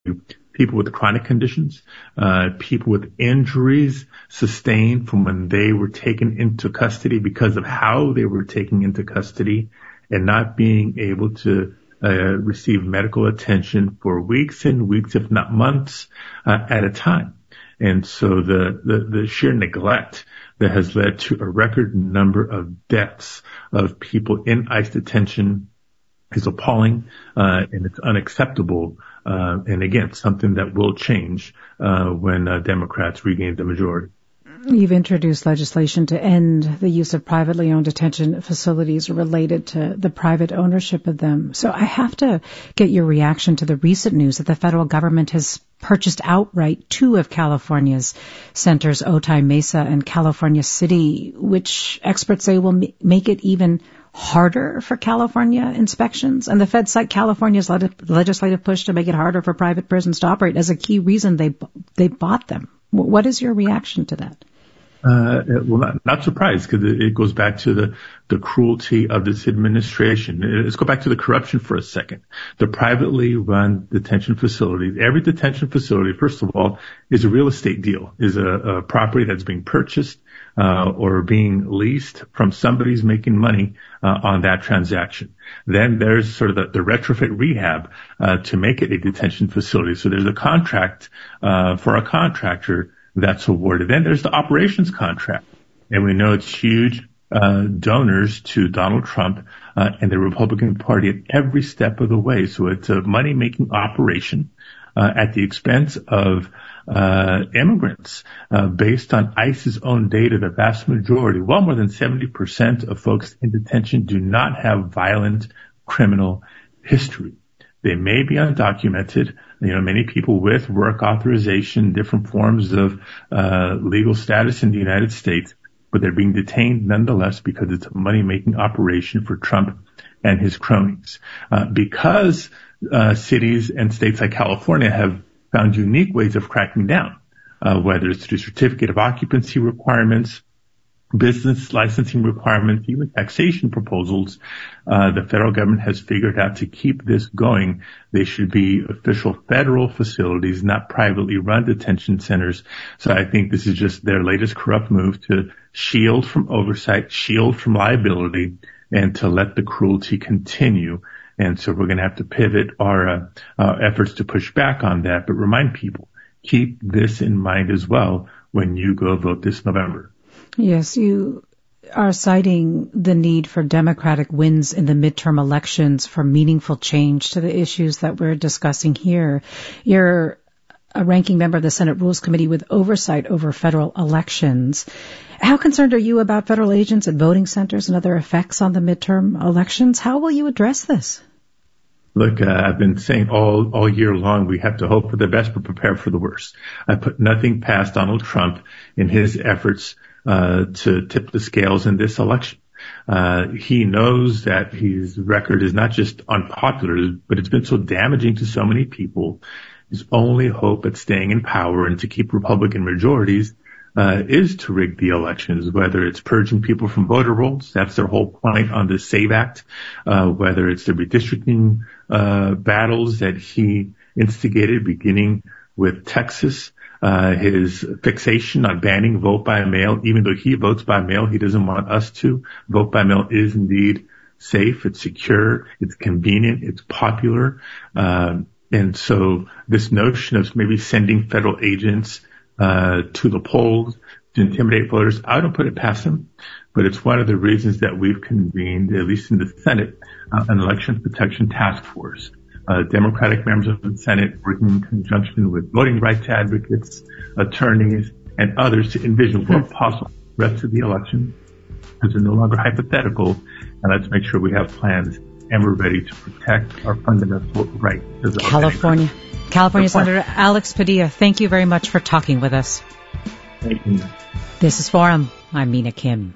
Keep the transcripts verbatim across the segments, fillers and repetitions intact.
people with chronic conditions, uh, people with injuries sustained from when they were taken into custody because of how they were taken into custody and not being able to uh, receive medical attention for weeks and weeks, if not months, uh, at a time. And so the, the, the sheer neglect that has led to a record number of deaths of people in ICE detention is appalling, uh, and it's unacceptable. Uh, and again, something that will change, uh, when uh, Democrats regain the majority. You've introduced legislation to end the use of privately owned detention facilities related to the private ownership of them. So I have to get your reaction to the recent news that the federal government has purchased outright two of California's centers, Otay Mesa and California City, which experts say will make it even harder for California inspections. And the feds cite California's le- legislative push to make it harder for private prisons to operate as a key reason they they bought them. What is your reaction to that? Uh, well, not, not surprised, because it, it goes back to the, the cruelty of this administration. Let's go back to the corruption for a second. The privately run detention facilities, every detention facility, first of all, is a real estate deal, is a, a property that's being purchased, uh, or being leased from somebody who's making money, uh, on that transaction. Then there's sort of the, the retrofit rehab, uh, to make it a detention facility. So there's a contract, uh, for a contractor that's awarded. Then there's the operations contract. And we know it's huge, uh, donors to Donald Trump, uh, and the Republican Party at every step of the way. So it's a money-making operation, uh, at the expense of, uh, immigrants, uh, based on ICE's own data. The vast majority, well more than seventy percent of folks in detention do not have violent criminal history. They may be undocumented. You know, many people with work authorization, different forms of uh legal status in the United States, but they're being detained nonetheless because it's a money-making operation for Trump and his cronies. Uh, because uh cities and states like California have found unique ways of cracking down, uh whether it's through certificate of occupancy requirements, business licensing requirements, even taxation proposals, uh, the federal government has figured out to keep this going. They should be official federal facilities, not privately run detention centers. So I think this is just their latest corrupt move to shield from oversight, shield from liability, and to let the cruelty continue. And so we're going to have to pivot our, uh, our efforts to push back on that, but remind people, keep this in mind as well when you go vote this November. Yes, you are citing the need for Democratic wins in the midterm elections for meaningful change to the issues that we're discussing here. You're a ranking member of the Senate Rules Committee with oversight over federal elections. How concerned are you about federal agents at voting centers and other effects on the midterm elections? How will you address this? Look, uh, I've been saying all, all year long, we have to hope for the best but prepare for the worst. I put nothing past Donald Trump in his efforts uh to tip the scales in this election. Uh he knows that his record is not just unpopular, but it's been so damaging to so many people. His only hope at staying in power and to keep Republican majorities uh is to rig the elections, whether it's purging people from voter rolls. That's their whole point on the SAVE Act. Uh whether it's the redistricting uh battles that he instigated, beginning with Texas. Uh, his fixation on banning vote by mail, even though he votes by mail, he doesn't want us to. Vote by mail is indeed safe, it's secure, it's convenient, it's popular. Um, and so this notion of maybe sending federal agents, uh, to the polls to intimidate voters, I don't put it past him, but it's one of the reasons that we've convened, at least in the Senate, uh, an election protection task force. Uh, Democratic members of the Senate working in conjunction with voting rights advocates, attorneys, and others to envision what possible rest of the election, because they're no longer hypothetical, and let's make sure we have plans and we're ready to protect our fundamental right as a California. California, California Senator Alex Padilla, thank you very much for talking with us. Thank you. This is Forum. I'm Mina Kim.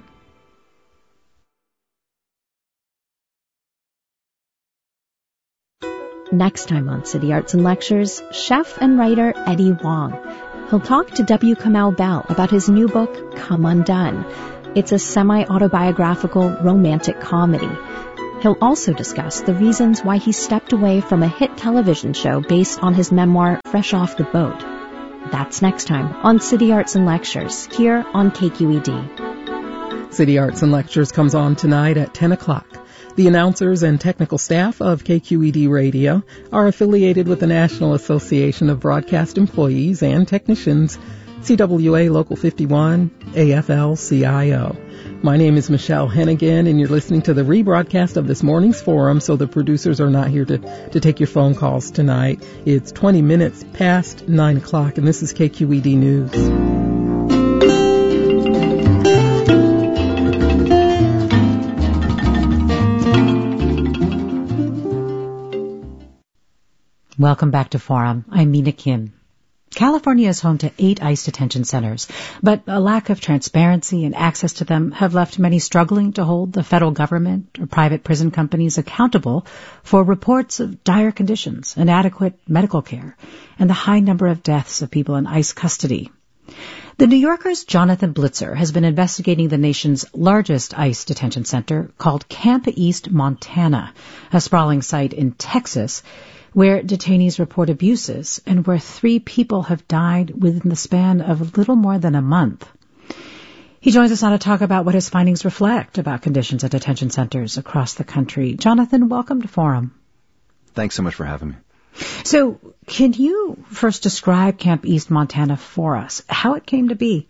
Next time on City Arts and Lectures, chef and writer Eddie Wong. He'll talk to W. Kamau Bell about his new book, Come Undone. It's a semi-autobiographical romantic comedy. He'll also discuss the reasons why he stepped away from a hit television show based on his memoir, Fresh Off the Boat. That's next time on City Arts and Lectures, here on K Q E D. City Arts and Lectures comes on tonight at ten o'clock. The announcers and technical staff of K Q E D Radio are affiliated with the National Association of Broadcast Employees and Technicians, C W A Local fifty-one, A F L C I O. My name is Michelle Hennigan, and you're listening to the rebroadcast of this morning's forum, so the producers are not here to, to take your phone calls tonight. It's twenty minutes past nine o'clock, and this is K Q E D News. Welcome back to Forum. I'm Mina Kim. California is home to eight ICE detention centers, but a lack of transparency and access to them have left many struggling to hold the federal government or private prison companies accountable for reports of dire conditions, inadequate medical care, and the high number of deaths of people in ICE custody. The New Yorker's Jonathan Blitzer has been investigating the nation's largest ICE detention center called Camp East Montana, a sprawling site in Texas, where detainees report abuses and where three people have died within the span of little more than a month. He joins us now to talk about what his findings reflect about conditions at detention centers across the country. Jonathan, welcome to Forum. Thanks so much for having me. So, can you first describe Camp East Montana for us, how it came to be?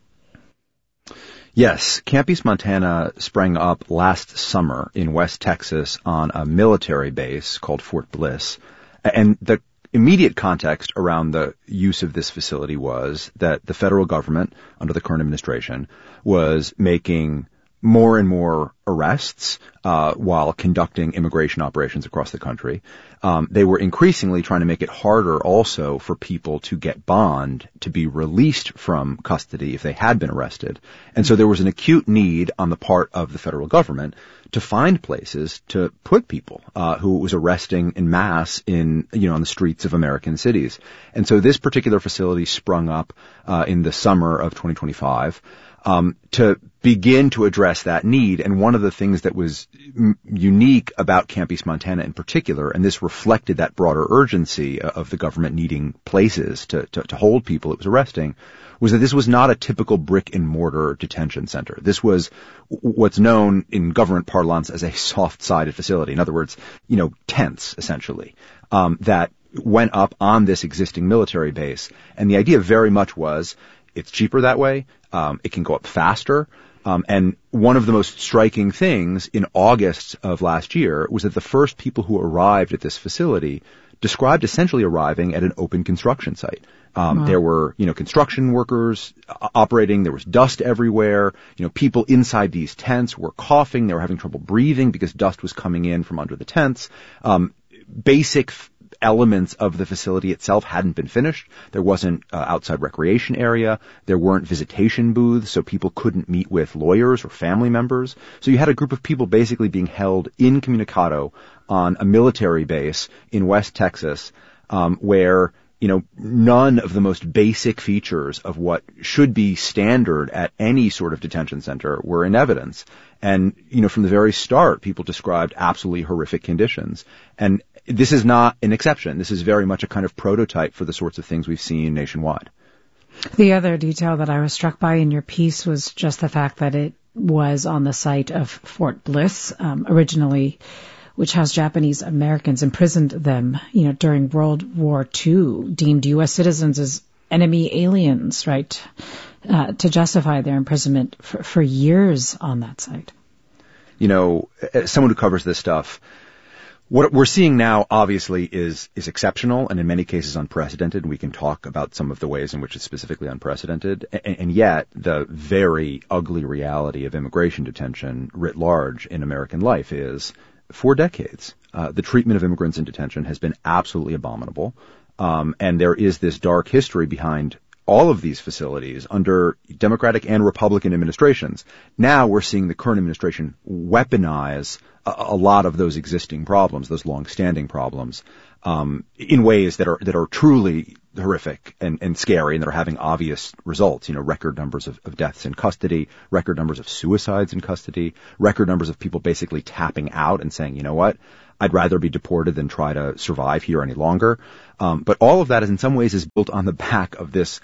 Yes, Camp East Montana sprang up last summer in West Texas on a military base called Fort Bliss. And the immediate context around the use of this facility was that the federal government, under the current administration, was making more and more arrests uh, while conducting immigration operations across the country. Um, they were increasingly trying to make it harder also for people to get bond, to be released from custody if they had been arrested. And so there was an acute need on the part of the federal government to find places to put people uh, who it was arresting en masse in, you know, on the streets of American cities. And so this particular facility sprung up uh, in the summer of twenty twenty-five um, to begin to address that need. And one of the things that was m- unique about Camp East Montana in particular, and this reflected that broader urgency of the government needing places to, to, to hold people it was arresting, was that this was not a typical brick-and-mortar detention center. This was what's known in government parlance as a soft-sided facility. In other words, you know, tents, essentially, um, that went up on this existing military base. And the idea very much was it's cheaper that way, um, it can go up faster. Um, and one of the most striking things in August of last year was that the first people who arrived at this facility described essentially arriving at an open construction site. Um, wow. There were, you know, construction workers operating. There was dust everywhere. You know, people inside these tents were coughing. They were having trouble breathing because dust was coming in from under the tents. Um, basic f- elements of the facility itself hadn't been finished. There wasn't uh, outside recreation area. There weren't visitation booths, so people couldn't meet with lawyers or family members. So you had a group of people basically being held incommunicado on a military base in West Texas, um, where you know, none of the most basic features of what should be standard at any sort of detention center were in evidence. And, you know, from the very start, people described absolutely horrific conditions. And this is not an exception. This is very much a kind of prototype for the sorts of things we've seen nationwide. The other detail that I was struck by in your piece was just the fact that it was on the site of Fort Bliss, um, originally, which housed Japanese Americans, imprisoned them, you know, during World War Two, deemed U S citizens as enemy aliens, right, uh, to justify their imprisonment for, for years on that site. You know, as someone who covers this stuff, what we're seeing now, obviously, is is exceptional and in many cases unprecedented. And we can talk about some of the ways in which it's specifically unprecedented. And, and yet, the very ugly reality of immigration detention writ large in American life is, for decades, uh, the treatment of immigrants in detention has been absolutely abominable. Um, and there is this dark history behind all of these facilities under Democratic and Republican administrations. Now we're seeing the current administration weaponize a, a lot of those existing problems, those long-standing problems. um, in ways that are that are truly horrific and, and scary, and that are having obvious results. You know, record numbers of, of deaths in custody, record numbers of suicides in custody, record numbers of people basically tapping out and saying, you know what, I'd rather be deported than try to survive here any longer. Um, but all of that is in some ways is built on the back of this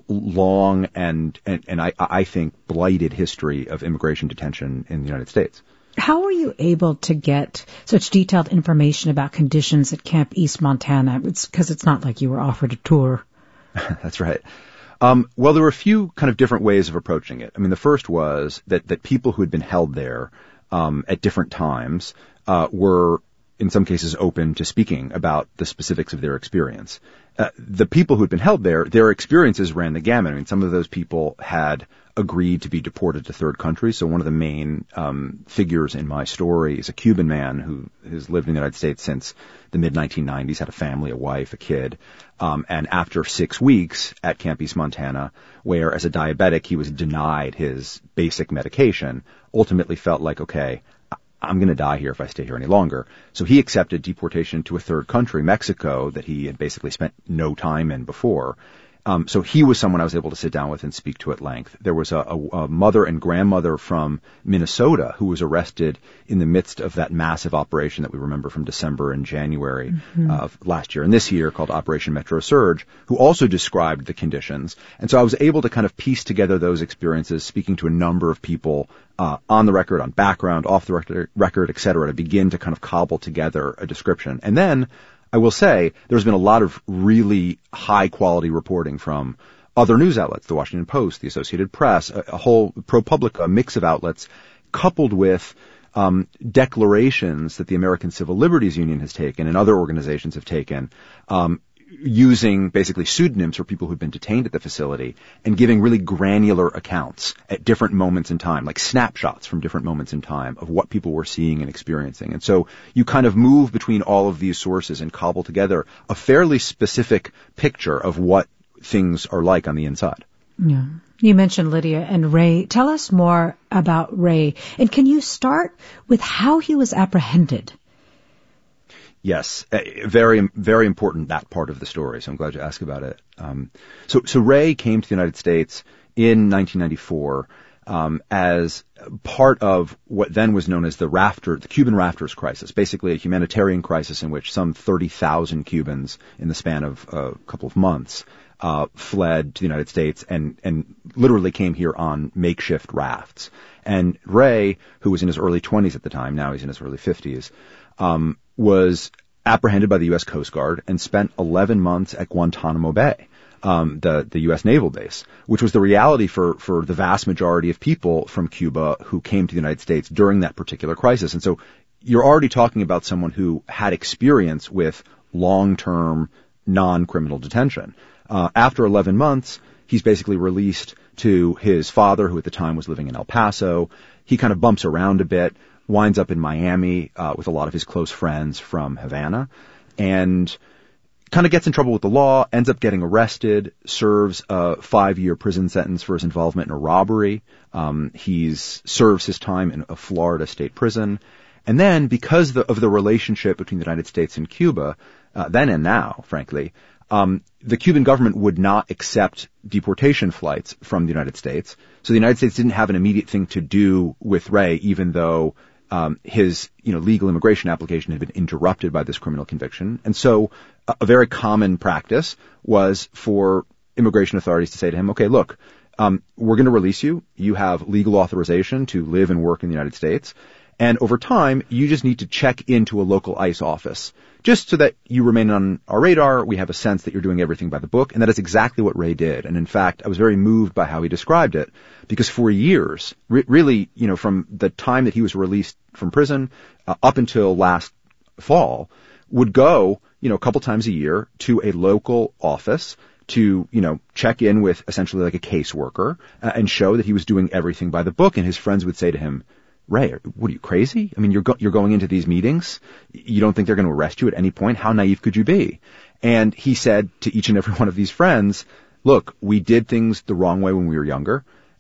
long and, and, and I, I think blighted history of immigration detention in the United States. How were you able to get such detailed information about conditions at Camp East Montana? It's because it's not like you were offered a tour. That's right. Um, well, there were a few kind of different ways of approaching it. I mean, the first was that, that people who had been held there um, at different times uh, were, in some cases, open to speaking about the specifics of their experience. Uh, the people who had been held there, their experiences ran the gamut. I mean, some of those people had agreed to be deported to third countries. So one of the main um, figures in my story is a Cuban man who has lived in the United States since the mid nineteen nineties, had a family, a wife, a kid. Um, and after six weeks at Camp East Montana, where as a diabetic he was denied his basic medication, ultimately felt like, okay, I'm going to die here if I stay here any longer. So he accepted deportation to a third country, Mexico, that he had basically spent no time in before. Um, so he was someone I was able to sit down with and speak to at length. There was a, a, a mother and grandmother from Minnesota who was arrested in the midst of that massive operation that we remember from December and January mm-hmm. uh, of last year and this year called Operation Metro Surge, who also described the conditions. And so I was able to kind of piece together those experiences, speaking to a number of people uh, on the record, on background, off the record, record, et cetera, to begin to kind of cobble together a description. And then I will say there's been a lot of really high-quality reporting from other news outlets, the Washington Post, the Associated Press, a, a whole ProPublica mix of outlets, coupled with um, declarations that the American Civil Liberties Union has taken and other organizations have taken, um, using basically pseudonyms for people who've been detained at the facility and giving really granular accounts at different moments in time, like snapshots from different moments in time of what people were seeing and experiencing. And so you kind of move between all of these sources and cobble together a fairly specific picture of what things are like on the inside. Yeah. You mentioned Lydia and Ray. Tell us more about Ray. And can you start with how he was apprehended? Yes, very, very important, that part of the story. So I'm glad you asked about it. Um, so, so Ray came to the United States in nineteen ninety-four um, as part of what then was known as the rafter, the Cuban rafters crisis, basically a humanitarian crisis in which some thirty thousand Cubans in the span of a couple of months uh, fled to the United States and, and literally came here on makeshift rafts. And Ray, who was in his early twenties at the time, now he's in his early fifties, um, was apprehended by the U S Coast Guard and spent eleven months at Guantanamo Bay, um, the, the U S naval base, which was the reality for, for the vast majority of people from Cuba who came to the United States during that particular crisis. And so you're already talking about someone who had experience with long-term non-criminal detention. Uh, after eleven months, he's basically released to his father, who at the time was living in El Paso. He kind of bumps around a bit, winds up in Miami uh, with a lot of his close friends from Havana, and kind of gets in trouble with the law, ends up getting arrested, serves a five-year prison sentence for his involvement in a robbery. Um, he's serves his time in a Florida state prison. And then, because the, of the relationship between the United States and Cuba, uh, then and now, frankly, um, the Cuban government would not accept deportation flights from the United States. So the United States didn't have an immediate thing to do with Ray, even though um, his, you know, legal immigration application had been interrupted by this criminal conviction. And so a, a very common practice was for immigration authorities to say to him, okay, look, um, we're going to release you. You have legal authorization to live and work in the United States. And over time, you just need to check into a local ICE office just so that you remain on our radar. We have a sense that you're doing everything by the book. And that is exactly what Ray did. And in fact, I was very moved by how he described it, because for years, re- really, you know, from the time that he was released from prison uh, up until last fall, would go, you know, a couple times a year to a local office to, you know, check in with essentially like a caseworker uh, and show that he was doing everything by the book. And his friends would say to him, Ray, what are you, crazy? I mean, you're go- you're going into these meetings. You don't think they're going to arrest you at any point? How naive could you be? And he said to each and every one of these friends, look, we did things the wrong way when we were younger,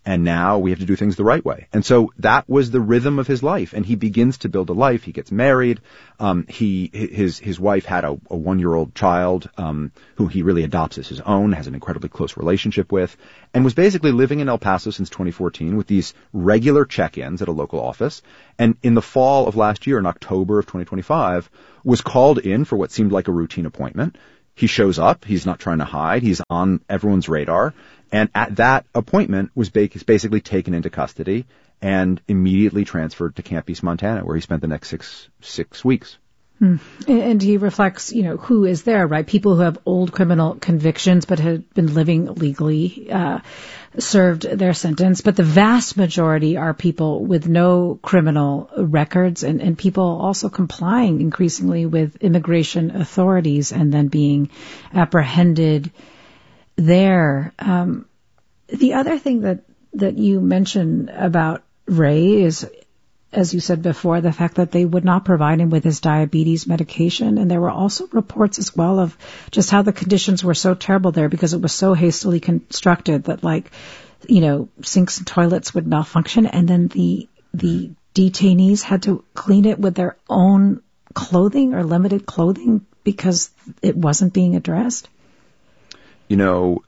And now we have to do things the right way. And so that was the rhythm of his life. And he begins to build a life. He gets married. Um, he, his, his wife had a, a one-year-old child, um, who he really adopts as his own, has an incredibly close relationship with, and was basically living in El Paso since twenty fourteen with these regular check-ins at a local office. And in the fall of last year, in October of twenty twenty-five, was called in for what seemed like a routine appointment. He shows up. He's not trying to hide. He's on everyone's radar. And at that appointment was basically taken into custody and immediately transferred to Camp East, Montana, where he spent the next six six weeks. Hmm. And he reflects, you know, who is there, right? People who have old criminal convictions but had been living legally, uh, served their sentence. But the vast majority are people with no criminal records and, and people also complying increasingly with immigration authorities and then being apprehended there. Um, the other thing that, that you mentioned about Ray is, as you said before, the fact that they would not provide him with his diabetes medication. And there were also reports as well of just how the conditions were so terrible there because it was so hastily constructed that, like, you know, sinks and toilets would malfunction. And then the, the detainees had to clean it with their own clothing or limited clothing because it wasn't being addressed. You know,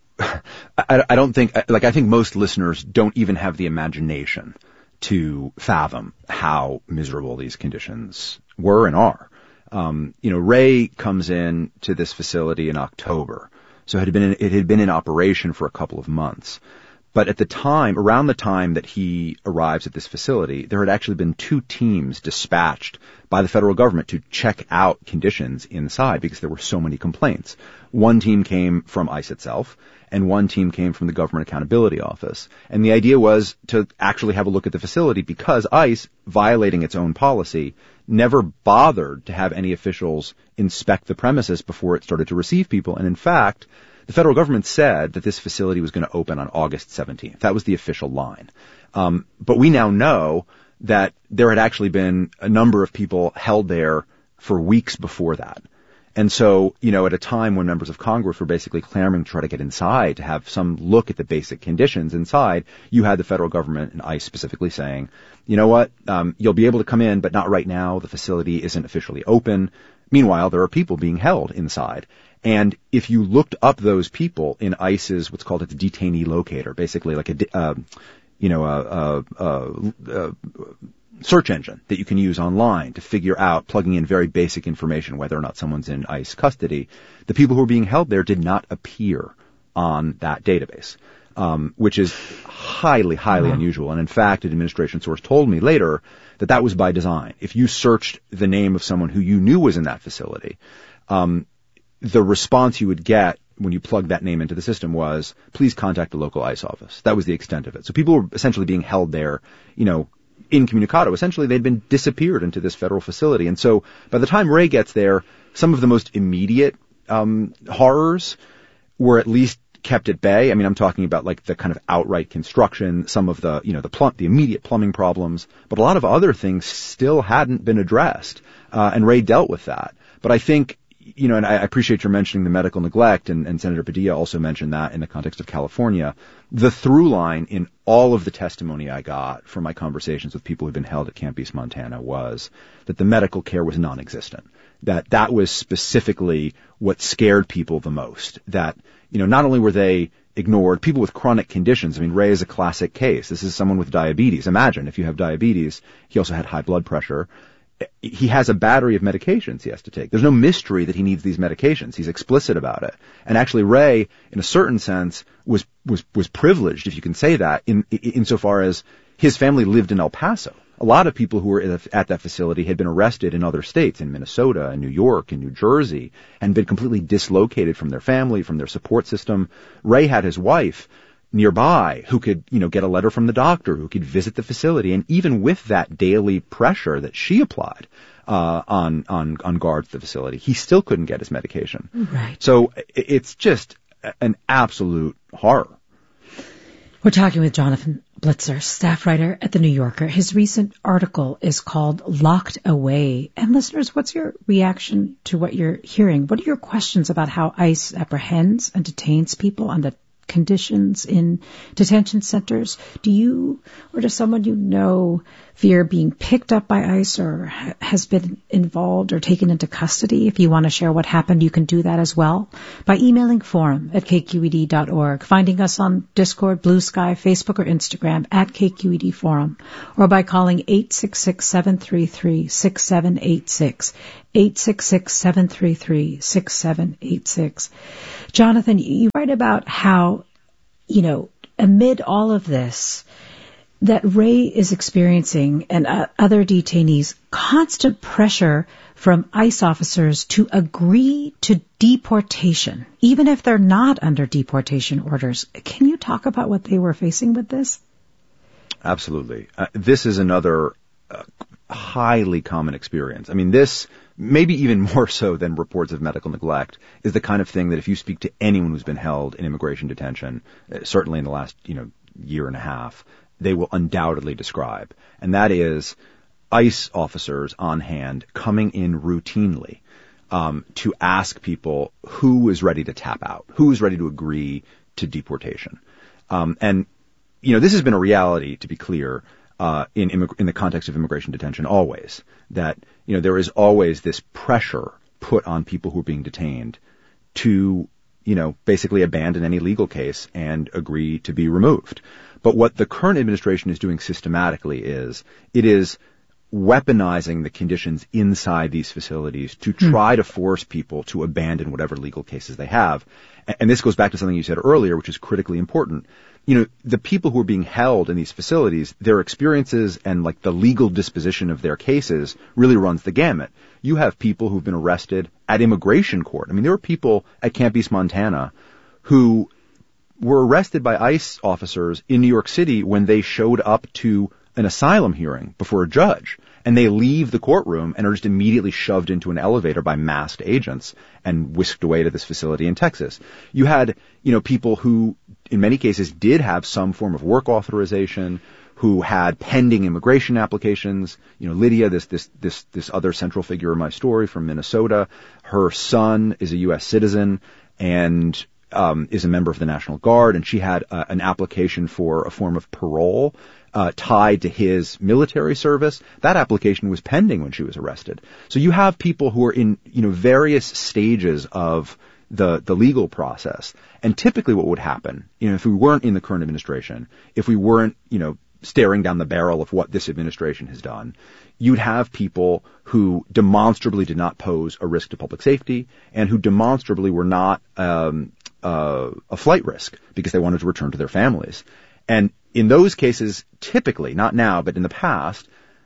I, I don't think, like, I think most listeners don't even have the imagination to fathom how miserable these conditions were and are. Um, you know, Ray comes in to this facility in October, so it had been in, it had been in operation for a couple of months. But at the time, around the time that he arrives at this facility, there had actually been two teams dispatched by the federal government to check out conditions inside because there were so many complaints. One team came from ICE itself, and one team came from the Government Accountability Office. And the idea was to actually have a look at the facility because ICE, violating its own policy, never bothered to have any officials inspect the premises before it started to receive people. And in fact, the federal government said that this facility was going to open on August seventeenth. That was the official line. Um, but we now know that there had actually been a number of people held there for weeks before that. And so, you know, at a time when members of Congress were basically clamoring to try to get inside, to have some look at the basic conditions inside, you had the federal government and ICE specifically saying, you know what, um, you'll be able to come in, but not right now. The facility isn't officially open. Meanwhile, there are people being held inside. And if you looked up those people in ICE's what's called its detainee locator, basically like a, uh, you know, a, a, a, a search engine that you can use online to figure out, plugging in very basic information, whether or not someone's in ICE custody, the people who were being held there did not appear on that database, um, which is highly, highly mm-hmm. unusual. And in fact, an administration source told me later that that was by design. If you searched the name of someone who you knew was in that facility, um, the response you would get when you plugged that name into the system was, please contact the local ICE office. That was the extent of it. So people were essentially being held there, you know, incommunicado. Essentially, they'd been disappeared into this federal facility. And so by the time Ray gets there, some of the most immediate um, horrors were at least kept at bay. I mean, I'm talking about like the kind of outright construction, some of the, you know, the plum- the immediate plumbing problems, but a lot of other things still hadn't been addressed. Uh, and Ray dealt with that. But I think, you know, and I appreciate your mentioning the medical neglect, and, and Senator Padilla also mentioned that in the context of California. The through line in all of the testimony I got from my conversations with people who've been held at Camp East, Montana, was that the medical care was non-existent. That that was specifically what scared people the most. That, you know, not only were they ignored, people with chronic conditions. I mean, Ray is a classic case. This is someone with diabetes. Imagine if you have diabetes. He also had high blood pressure. He has a battery of medications he has to take. There's no mystery that he needs these medications. He's explicit about it. And actually, Ray, in a certain sense, was was was privileged, if you can say that, in insofar as his family lived in El Paso. A lot of people who were at that facility had been arrested in other states, in Minnesota, and New York, and New Jersey, and been completely dislocated from their family, from their support system. Ray had his wife nearby who could, you know, get a letter from the doctor, who could visit the facility. And even with that daily pressure that she applied uh, on, on, on guards at the facility, he still couldn't get his medication. Right. So it's just an absolute horror. We're talking with Jonathan Blitzer, staff writer at The New Yorker. His recent article is called Locked Away. And listeners, what's your reaction to what you're hearing? What are your questions about how ICE apprehends and detains people on the conditions in detention centers. Do you or does someone you know fear being picked up by ICE or ha- has been involved or taken into custody? If you want to share what happened, you can do that as well by emailing forum at k q e d dot org, finding us on Discord, Blue Sky, Facebook, or Instagram at K Q E D Forum, or by calling eight six six, seven three three, six seven eight six, eight six six, seven three three, six seven eight six. Jonathan, you write about how, you know, amid all of this, that Ray is experiencing, and uh, other detainees, constant pressure from ICE officers to agree to deportation, even if they're not under deportation orders. Can you talk about what they were facing with this? Absolutely. Uh, this is another uh, highly common experience. I mean, this, maybe even more so than reports of medical neglect, is the kind of thing that if you speak to anyone who's been held in immigration detention, uh, certainly in the last, you know, year and a half, they will undoubtedly describe. And that is ICE officers on hand coming in routinely um, to ask people who is ready to tap out, who is ready to agree to deportation. Um, and, you know, this has been a reality, to be clear, uh, in, immig- in the context of immigration detention always, that, you know, there is always this pressure put on people who are being detained to, you know, basically abandon any legal case and agree to be removed. But what the current administration is doing systematically is it is weaponizing the conditions inside these facilities to try mm. to force people to abandon whatever legal cases they have. And this goes back to something you said earlier, which is critically important. You know, the people who are being held in these facilities, their experiences and like the legal disposition of their cases really runs the gamut. You have people who've been arrested at immigration court. I mean, there were people at Camp East Montana who were arrested by ICE officers in New York City when they showed up to an asylum hearing before a judge. And they leave the courtroom and are just immediately shoved into an elevator by masked agents and whisked away to this facility in Texas. You had, you know, people who, in many cases, did have some form of work authorization, who had pending immigration applications. You know, Lydia, this this this this other central figure in my story from Minnesota, her son is a U S citizen and um, is a member of the National Guard, and she had uh, an application for a form of parole Uh, tied to his military service. That application was pending when she was arrested. So you have people who are in, you know, various stages of the, the legal process. And typically what would happen, you know, if we weren't in the current administration, if we weren't, you know, staring down the barrel of what this administration has done, you'd have people who demonstrably did not pose a risk to public safety and who demonstrably were not um, uh, a flight risk because they wanted to return to their families. And in those cases, typically, not now, but in the past,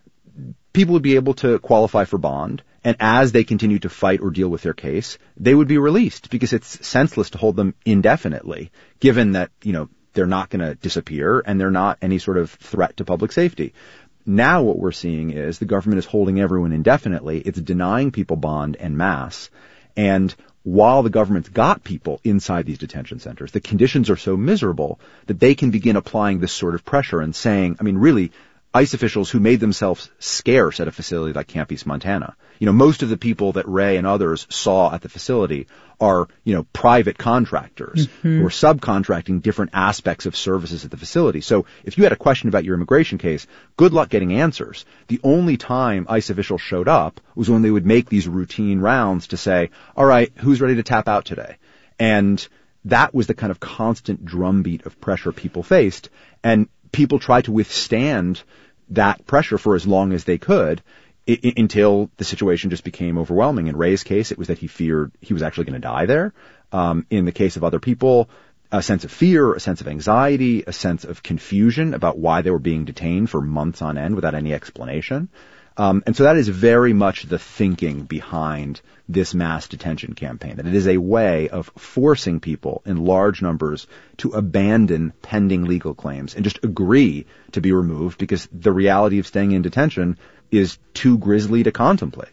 people would be able to qualify for bond, and as they continue to fight or deal with their case, they would be released because it's senseless to hold them indefinitely, given that, you know, they're not going to disappear and they're not any sort of threat to public safety. Now what we're seeing is the government is holding everyone indefinitely. It's denying people bond en masse, and while the government's got people inside these detention centers, the conditions are so miserable that they can begin applying this sort of pressure and saying, I mean, really, ICE officials who made themselves scarce at a facility like Camp East Montana. You know, most of the people that Ray and others saw at the facility are, you know, private contractors mm-hmm. who are subcontracting different aspects of services at the facility. So if you had a question about your immigration case, good luck getting answers. The only time ICE officials showed up was when they would make these routine rounds to say, all right, who's ready to tap out today? And that was the kind of constant drumbeat of pressure people faced. And people tried to withstand that pressure for as long as they could I- I- until the situation just became overwhelming. In Ray's case, it was that he feared he was actually going to die there. Um, in the case of other people, a sense of fear, a sense of anxiety, a sense of confusion about why they were being detained for months on end without any explanation. Um, and so that is very much the thinking behind this mass detention campaign, that it is a way of forcing people in large numbers to abandon pending legal claims and just agree to be removed because the reality of staying in detention is too grisly to contemplate.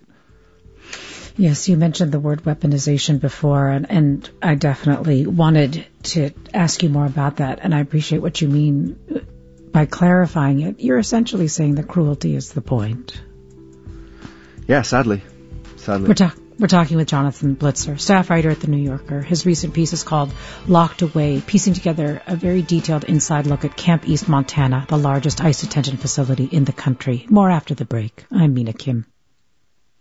Yes, you mentioned the word weaponization before, and, and I definitely wanted to ask you more about that, and I appreciate what you mean by clarifying it. You're essentially saying that cruelty is the point. Yeah, sadly. Sadly. We're, ta- We're talking with Jonathan Blitzer, staff writer at The New Yorker. His recent piece is called Locked Away, piecing together a very detailed inside look at Camp East, Montana, the largest ICE detention facility in the country. More after the break. I'm Mina Kim.